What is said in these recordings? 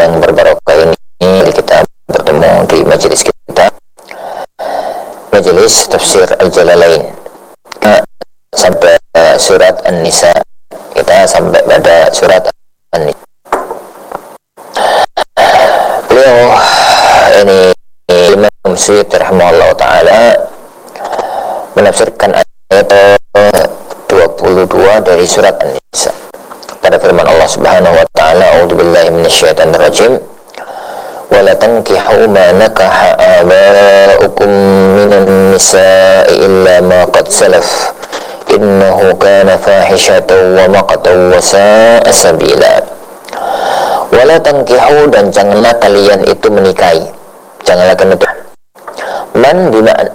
yang berbarokah ini kita bertemu di majelis kita, majelis tafsir Al-Jalalain. Sampai surat An-Nisa, kita sampai pada surat An-Nisa. Beliau ini Imam Suyuti rahimahullah ta'ala menafsirkan ayat 22 dari surat An-Nisa pada firman Allah Subhanahu wa ta'ala, a'udzubillahi minasyaitonir rajim, wa la tankihu ma nakaha aba'ukum minan nisa'i illa ma qad salaf innahu kana fahishatan wa maqtan wa sa'a sabila. Wa la tankihu, dan janganlah kalian itu menikahi, janganlah kalian itu man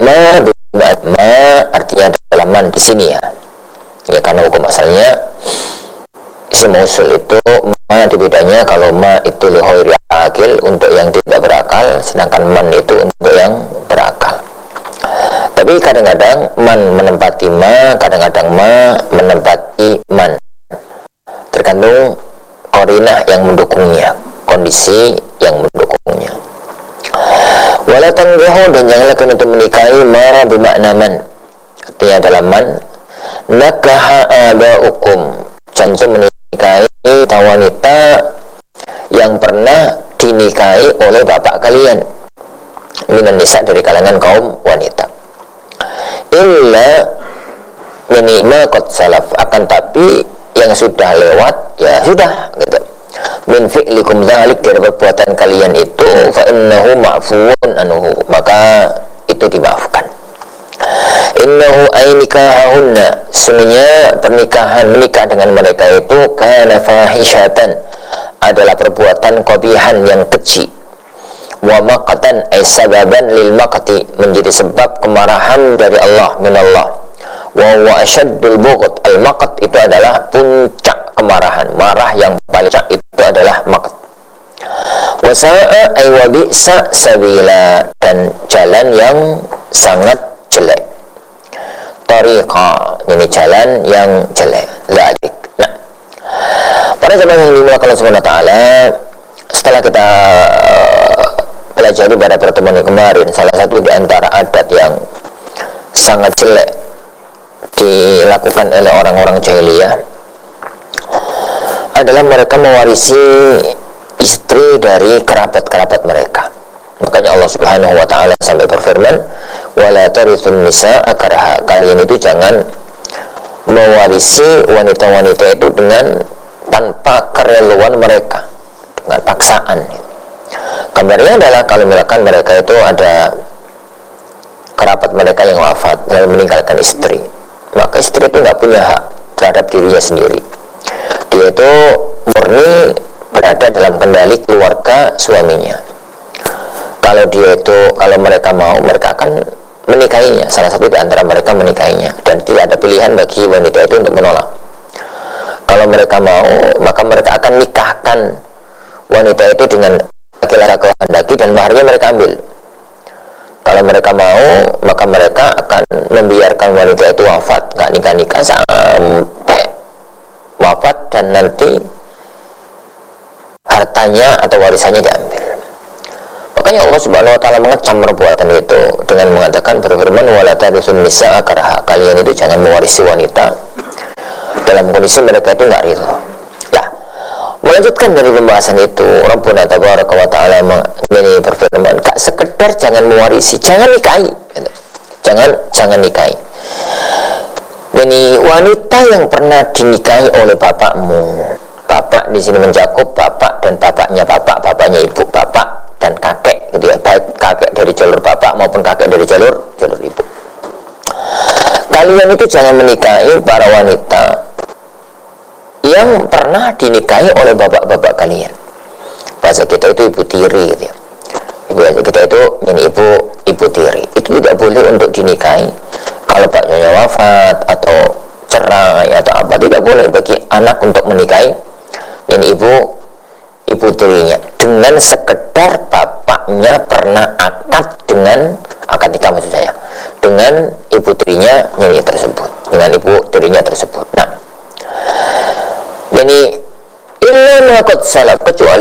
artinya adalah man di sini ya karena hukum asalnya isim mausul itu ma, di bedanya kalau ma itu li ghairi akil, untuk yang tidak berakal, sedangkan man itu untuk yang berakal. Tapi kadang-kadang man menempati ma, kadang-kadang ma menempati man, tergantung qarinah yang mendukungnya, kondisi yang mendukungnya. Wala tankihu, dan janganlah kalian itu menikahi ma bermakna man, artinya adalah man nakaha aba'ukum, jangan menikahi wanita yang pernah dinikahi oleh bapak kalian, minan nisa, dari kalangan kaum wanita, illa minima qad salaf, akan tapi yang sudah lewat ya sudah gitu, min fi'likum dzalik, dari perbuatan kalian itu, fa innahu ma'fuun anhu, maka itu dimaafkan. Innahu ainikahunna, sungguhnya menikah dengan mereka itu kana fahishatan, adalah perbuatan qabihan yang keji, wa maqatan ay sababan lil maqti, menjadi sebab kemarahan dari Allah, minallah, wa huwa asyaddul bughd, al maqt itu adalah puncak kemarahan, marah yang paling puncak itu adalah maqt. Wa sa'a ay wa bi'sa sabila, dan jalan yang sangat jelek, tariqa, ini jalan yang jelek, dzalik. Nah, para jemaah yang dimuliakan Allah Subhanahu wa taala, setelah kita pelajari pada pertemuan yang kemarin, salah satu di antara adat yang sangat jelek dilakukan oleh orang-orang jahiliyah adalah mereka mewarisi istri dari kerabat-kerabat mereka. Makanya Allah Subhanahu wa taala sampai berfirman, wala tarithun nisaa karaha, kalian itu jangan mewarisi wanita-wanita itu dengan tanpa kereluan mereka, dengan paksaan. Kabarnya adalah kalau misalkan mereka itu ada kerabat mereka yang wafat lalu meninggalkan istri, maka istri itu nggak punya hak terhadap dirinya sendiri. Dia itu murni berada dalam kendali keluarga suaminya. Kalau mereka mau, mereka akan menikahinya, salah satu di antara mereka menikahinya, dan tidak ada pilihan bagi wanita itu untuk menolak. Kalau mereka mau, maka mereka akan nikahkan wanita itu dengan laki-laki kehendaki, dan maharnya mereka ambil. Kalau mereka mau, maka mereka akan membiarkan wanita itu wafat, nggak nikah-nikah sampai wafat, dan nanti hartanya atau warisannya diambil. Makanya Allah Subhanahu wa taala mengecam perbuatan itu dengan mengatakan, berfirman, wala tarisun nisaa karaha, kalian itu jangan mewarisi wanita dalam kondisi mereka itu enggak ridho. Nah, melanjutkan dari pembahasan itu, Rabbuna tabaraka wa taala ini berfirman, gak sekedar jangan mewarisi, jangan nikahi. Jangan nikahi. Ini wanita yang pernah dinikahi oleh bapakmu. Bapak di sini mencakup bapak dan bapaknya ibu, bapak dan kakek, gitu ya, baik kakek dari jalur bapak maupun kakek dari jalur ibu. Kalian itu jangan menikahi para wanita yang pernah dinikahi oleh bapak-bapak kalian. Bahasa kita itu ibu tiri, gitu ya. Bahasa kita itu ini ibu tiri. Itu tidak boleh untuk dinikahi. Kalau bapaknya wafat atau cerai atau apa, tidak boleh bagi anak untuk menikahi ini ibu tirinya, dengan sekedar bapaknya pernah akad nikah maksud saya, dengan ibu tirinya tersebut. Nah, jadi illa ma qad salaf, kecuali